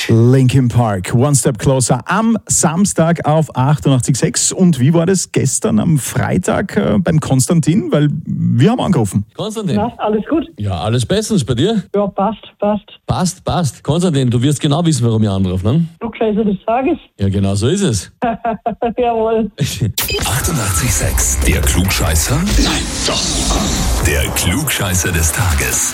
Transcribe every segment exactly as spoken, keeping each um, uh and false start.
Linkin Park, One Step Closer am Samstag auf achtundachtzig Komma sechs. Und wie war das gestern am Freitag äh, beim Konstantin? Weil wir haben angerufen. Konstantin. Na, alles gut? Ja, alles bestens bei dir? Ja, passt, passt. Passt, passt. Konstantin, du wirst genau wissen, warum ich anrufe, ne? Klugscheißer des Tages? Ja, genau so ist es. Jawohl. achtundachtzig Komma sechs. Der Klugscheißer? Nein, doch. Der Klugscheißer des Tages.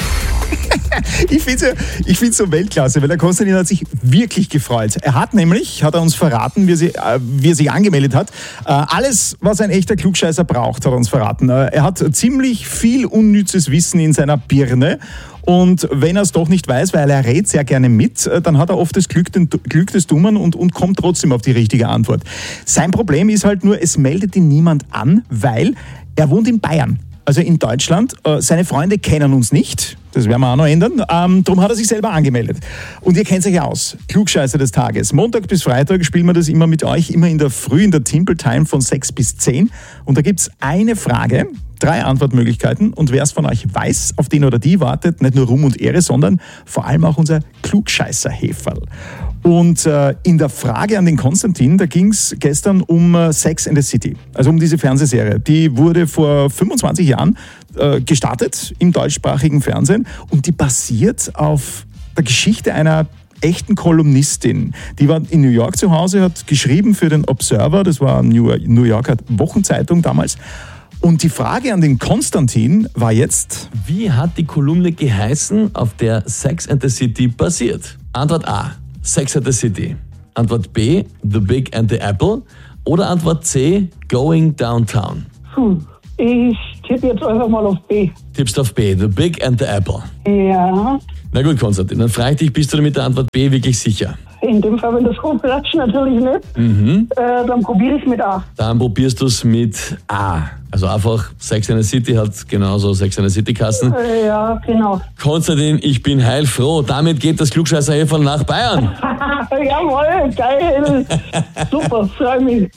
Ich finde es ich find's so Weltklasse, weil der Konstantin hat sich wirklich gefreut. Er hat nämlich, hat er uns verraten, wie er, sich, äh, wie er sich angemeldet hat, äh, alles, was ein echter Klugscheißer braucht, hat er uns verraten. Äh, er hat ziemlich viel unnützes Wissen in seiner Birne. Und wenn er es doch nicht weiß, weil er rät sehr gerne mit, dann hat er oft das Glück, den, Glück des Dummen und, und kommt trotzdem auf die richtige Antwort. Sein Problem ist halt nur, es meldet ihn niemand an, weil er wohnt in Bayern. Also in Deutschland. Seine Freunde kennen uns nicht. Das werden wir auch noch ändern. Ähm, darum hat er sich selber angemeldet. Und ihr kennt euch aus. Klugscheißer des Tages. Montag bis Freitag spielen wir das immer mit euch, immer in der Früh, in der Timple Time von sechs bis zehn. Und da gibt's eine Frage, drei Antwortmöglichkeiten. Und wer es von euch weiß, auf den oder die wartet, nicht nur Ruhm und Ehre, sondern vor allem auch unser Klugscheißer-Häferl. Und äh, in der Frage an den Konstantin, da ging es gestern um äh, Sex and the City, also um diese Fernsehserie. Die wurde vor fünfundzwanzig Jahren äh, gestartet im deutschsprachigen Fernsehen und die basiert auf der Geschichte einer echten Kolumnistin. Die war in New York zu Hause, hat geschrieben für den Observer, das war eine New Yorker Wochenzeitung damals. Und die Frage an den Konstantin war jetzt: Wie hat die Kolumne geheißen, auf der Sex and the City basiert? Antwort A, Sex and the City. Antwort B, The Big and the Apple. Oder Antwort C, Going Downtown. Puh, ich tippe jetzt einfach mal auf B. Tippst auf B, The Big and the Apple. Ja, Na gut, Konstantin, dann frage ich dich, bist du dir mit der Antwort B wirklich sicher? in dem Fall, wenn das hochklatscht, natürlich nicht. Mhm. Äh, dann probiere ich es mit A. Dann probierst du es mit A. Also einfach, Sex and the City hat genauso Sex and the City Kassen. Äh, ja, genau. Konstantin, ich bin heilfroh. Damit geht das Klugscheißer-Häferl nach Bayern. Jawohl, geil. Super, freue mich.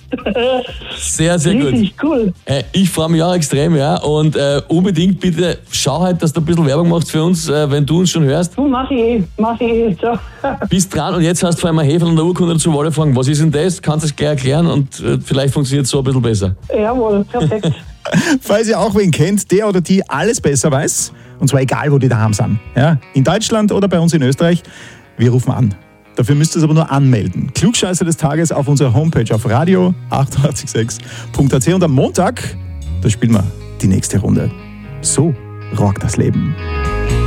Sehr, sehr gut. Richtig cool. Äh, ich freue mich auch extrem, ja. Und äh, unbedingt bitte schau halt, dass du ein bisschen Werbung machst für uns, äh, wenn du uns schon hörst. Du, mach ich eh, mach ich eh. So. Bist dran und jetzt hast du vor allem ein Häferl und eine Urkunde dazu. Alle fragen, was ist denn das? Kannst du es gleich erklären und äh, vielleicht funktioniert es so ein bisschen besser. Jawohl, perfekt. Falls ihr auch wen kennt, der oder die alles besser weiß, und zwar egal, wo die daheim sind, ja, in Deutschland oder bei uns in Österreich, wir rufen an. Dafür müsst ihr es aber nur anmelden. Klugscheißer des Tages auf unserer Homepage auf radio achtundachtzig Komma sechs Punkt a t. Und am Montag, da spielen wir die nächste Runde. So rockt das Leben.